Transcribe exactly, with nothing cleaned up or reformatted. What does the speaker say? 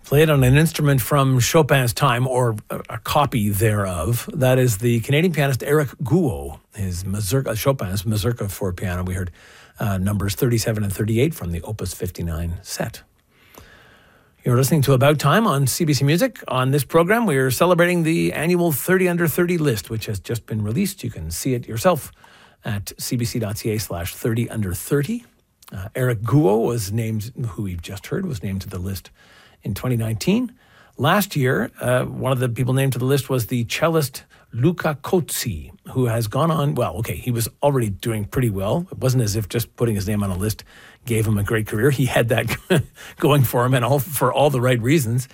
Played on an instrument from Chopin's time, or a, a copy thereof. That is the Canadian pianist Eric Guo. His Mazurka, Chopin's Mazurka for piano. We heard uh, numbers thirty-seven and thirty-eight from the Opus fifty-nine set. You're listening to About Time on C B C Music. On this program, we are celebrating the annual thirty under thirty list, which has just been released. You can see it yourself at cbc.ca slash 30 under 30. Uh, Eric Guo was named, who we've just heard, was named to the list in twenty nineteen. Last year, uh, one of the people named to the list was the cellist Luca Cozzi, who has gone on, well, okay, he was already doing pretty well. It wasn't as if just putting his name on a list gave him a great career. He had that going for him, and all for all the right reasons.